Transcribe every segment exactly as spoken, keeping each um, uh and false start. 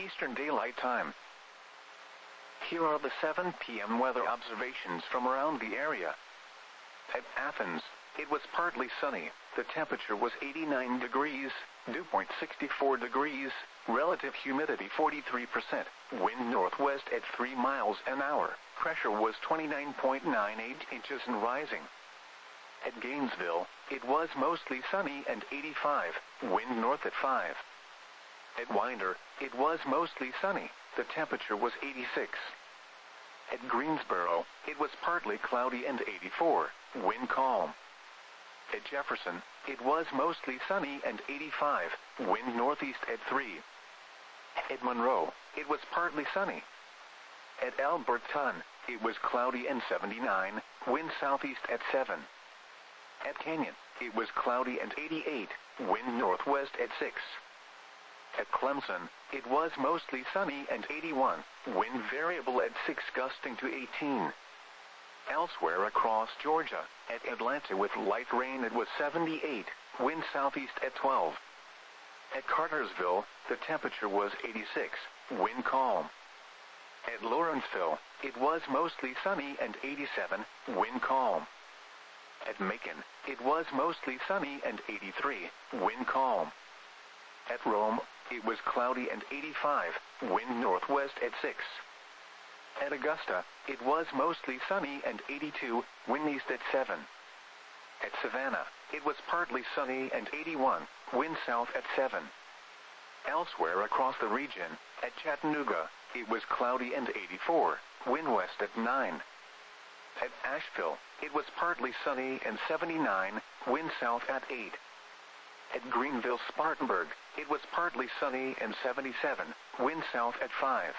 Eastern Daylight Time. Here are the seven p m weather observations from around the area. At Athens, it was partly sunny. The temperature was eighty-nine degrees, dew point sixty-four degrees, relative humidity forty-three percent, wind northwest at three miles an hour, pressure was twenty-nine point nine eight inches and rising. At Gainesville, it was mostly sunny and eighty-five, wind north at five. At Winder, it was mostly sunny. The temperature was eighty-six. At Greensboro, it was partly cloudy and eighty-four, wind calm. At Jefferson, it was mostly sunny and eighty-five, wind northeast at three. At Monroe, it was partly sunny. At Alberton, it was cloudy and seventy-nine, wind southeast at seven. At Canyon, it was cloudy and eighty-eight, wind northwest at six. At Clemson, it was mostly sunny and eighty-one, wind variable at six gusting to eighteen. Elsewhere across Georgia, at Atlanta with light rain it was seventy-eight, wind southeast at twelve. At Cartersville, the temperature was eighty-six, wind calm. At Lawrenceville, it was mostly sunny and eighty-seven, wind calm. At Macon, it was mostly sunny and eighty-three, wind calm. At Rome, it was cloudy and eighty-five, wind northwest at six. At Augusta, it was mostly sunny and eighty-two, wind east at seven. At Savannah, it was partly sunny and eighty-one, wind south at seven. Elsewhere across the region, at Chattanooga, it was cloudy and eighty-four, wind west at nine. At Asheville, it was partly sunny and seventy-nine, wind south at eight. At Greenville-Spartanburg, it was partly sunny and seventy-seven, wind south at five.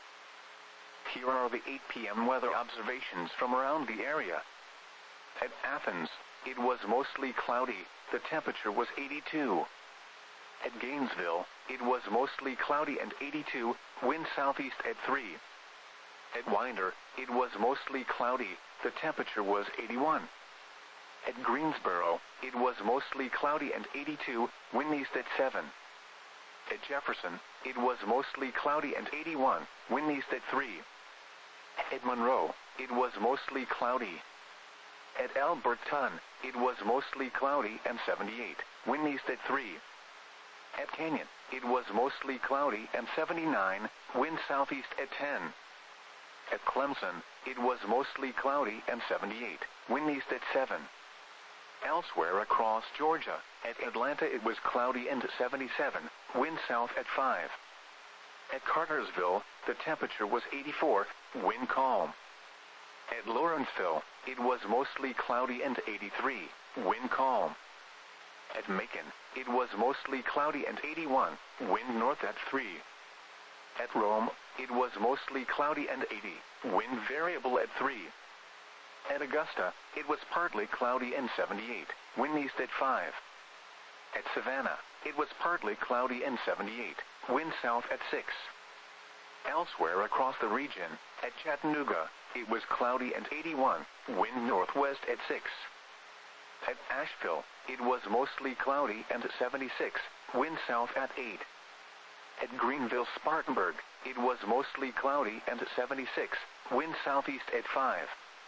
Here are the eight p m weather observations from around the area. At Athens, it was mostly cloudy. The temperature was eighty-two. At Gainesville, it was mostly cloudy and eighty-two, wind southeast at three. At Winder, it was mostly cloudy. The temperature was eighty-one. At Greensboro, it was mostly cloudy and eighty-two, wind east at seven. At Jefferson, it was mostly cloudy and eighty-one, wind east at three. At Monroe, it was mostly cloudy. At Alberton, it was mostly cloudy and seventy-eight, wind east at three. At Canyon, it was mostly cloudy and seventy-nine, wind southeast at ten. At Clemson, it was mostly cloudy and seventy-eight, wind east at seven. Elsewhere across Georgia, at Atlanta it was cloudy and seventy-seven, wind south at five. At Cartersville, the temperature was eighty-four, wind calm. At Lawrenceville, it was mostly cloudy and eighty-three, wind calm. At Macon, it was mostly cloudy and eighty-one, wind north at three. At Rome, it was mostly cloudy and eighty, wind variable at three. At Augusta, it was partly cloudy and seventy-eight, wind east at five. At Savannah, it was partly cloudy and seventy-eight, wind south at six. Elsewhere across the region, at Chattanooga, it was cloudy and eighty-one, wind northwest at six. At Asheville, it was mostly cloudy and seventy-six, wind south at eight. At Greenville-Spartanburg, it was mostly cloudy and seventy-six, wind southeast at five.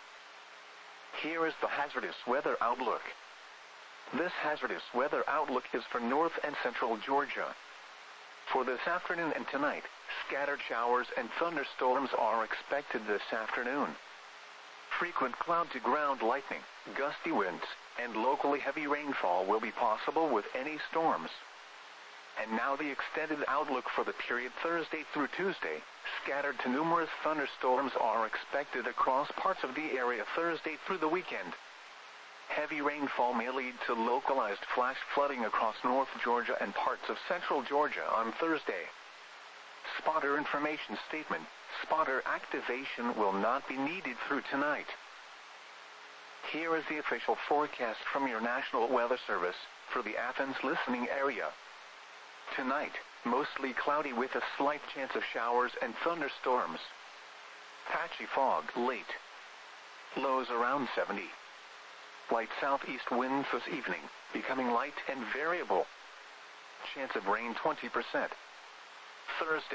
Here is the hazardous weather outlook. This hazardous weather outlook is for north and central Georgia. For this afternoon and tonight, scattered showers and thunderstorms are expected this afternoon. Frequent cloud-to-ground lightning, gusty winds, and locally heavy rainfall will be possible with any storms. And now the extended outlook for the period Thursday through Tuesday. Scattered to numerous thunderstorms are expected across parts of the area Thursday through the weekend. Heavy rainfall may lead to localized flash flooding across North Georgia and parts of Central Georgia on Thursday. Spotter information statement. Spotter activation will not be needed through tonight. Here is the official forecast from your National Weather Service for the Athens listening area. Tonight, mostly cloudy with a slight chance of showers and thunderstorms. Patchy fog late. Lows around seventy. Light southeast winds this evening, becoming light and variable. Chance of rain twenty percent. Thursday.